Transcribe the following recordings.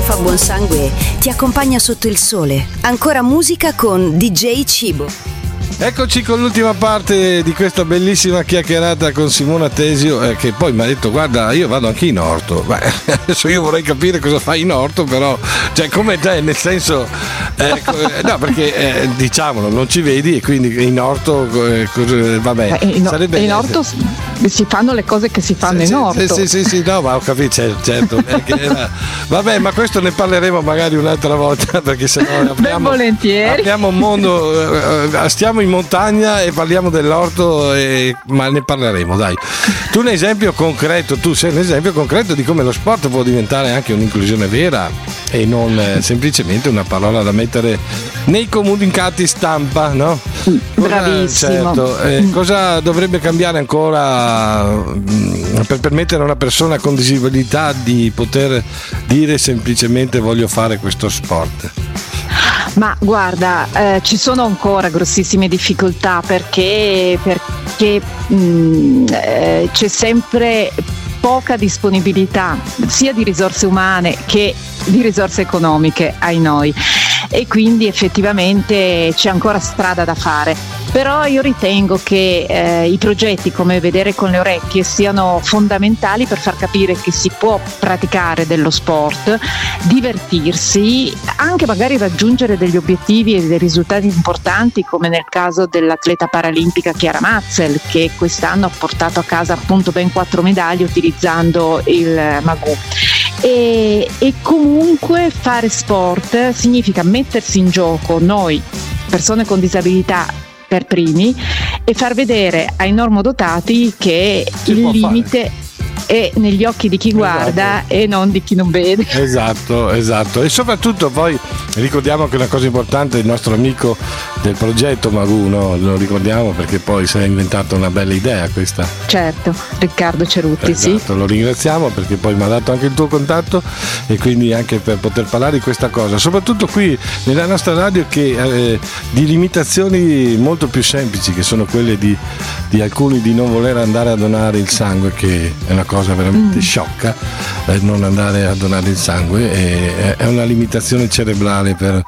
fa buon sangue ti accompagna sotto il sole. Ancora musica con DJ Cibo. Eccoci con l'ultima parte di questa bellissima chiacchierata con Simona Tesio, che poi mi ha detto: guarda, io vado anche in orto. Beh, adesso io vorrei capire cosa fai in orto, però, cioè, come te, nel senso, no, perché diciamolo, non ci vedi e quindi in orto, vabbè, sarebbe in orto si fanno le cose che si fanno in orto. Sì, no, ma ho capito, certo. Vabbè, ma questo ne parleremo magari un'altra volta, perché sennò apriamo un mondo, stiamo in montagna e parliamo dell'orto, ma ne parleremo, dai. Tu sei un esempio concreto di come lo sport può diventare anche un'inclusione vera e non semplicemente una parola da mettere nei comunicati stampa, no? Bravissimo. Certo. Cosa dovrebbe cambiare ancora per permettere a una persona con disabilità di poter dire semplicemente voglio fare questo sport? Ma guarda, ci sono ancora grossissime difficoltà perché c'è sempre poca disponibilità sia di risorse umane che di risorse economiche ai noi, e quindi effettivamente c'è ancora strada da fare. Però io ritengo che i progetti come Vedere con le orecchie siano fondamentali per far capire che si può praticare dello sport, divertirsi, anche magari raggiungere degli obiettivi e dei risultati importanti, come nel caso dell'atleta paralimpica Chiara Mazzel, che quest'anno ha portato a casa appunto ben 4 medaglie utilizzando il Magù. E comunque fare sport significa mettersi in gioco noi, persone con disabilità per primi, e far vedere ai normodotati che il limite è negli occhi di chi guarda, esatto, e non di chi non vede. Esatto. E soprattutto poi ricordiamo che una cosa importante, il nostro amico del progetto Magù, no? Lo ricordiamo perché poi si è inventata una bella idea questa. Certo, Riccardo Cerutti, esatto, sì. Lo ringraziamo perché poi mi ha dato anche il tuo contatto e quindi anche per poter parlare di questa cosa, soprattutto qui nella nostra radio, che di limitazioni molto più semplici, che sono quelle di alcuni di non voler andare a donare il sangue, che è una cosa veramente sciocca, non andare a donare il sangue è una limitazione cerebrale per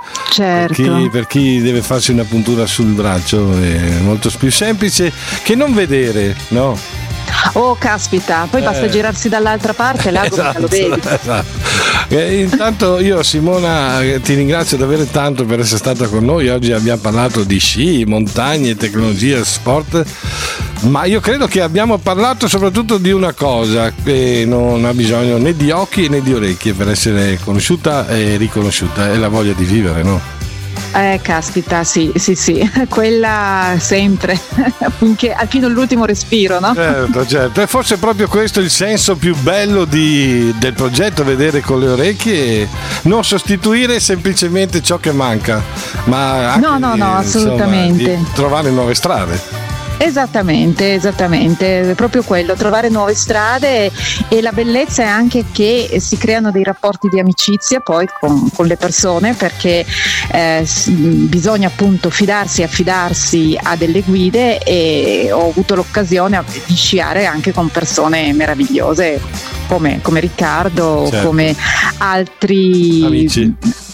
chi deve farsi una puntura sul braccio, è molto più semplice che non vedere, no? Oh caspita, poi basta girarsi dall'altra parte, là lo vedi. Esatto. Intanto io, Simona, ti ringrazio davvero tanto per essere stata con noi. Oggi abbiamo parlato di sci, montagne, tecnologia, sport, ma io credo che abbiamo parlato soprattutto di una cosa che non ha bisogno né di occhi né di orecchie per essere conosciuta e riconosciuta, è la voglia di vivere, no? Caspita, sì, quella sempre, fino all'ultimo respiro, no? Certo, e forse proprio questo è il senso più bello del progetto Vedere con le orecchie, non sostituire semplicemente ciò che manca, ma anche, no, assolutamente, di trovare nuove strade. Esattamente, è proprio quello, trovare nuove strade, e la bellezza è anche che si creano dei rapporti di amicizia poi con le persone, perché bisogna appunto affidarsi a delle guide, e ho avuto l'occasione di sciare anche con persone meravigliose come Riccardo, certo, come altri